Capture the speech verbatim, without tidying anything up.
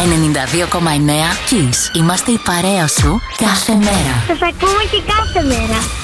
ενενήντα δύο κόμμα εννέα Kiss. Είμαστε η παρέα σου κάθε μέρα. Σας ακούμε και κάθε μέρα.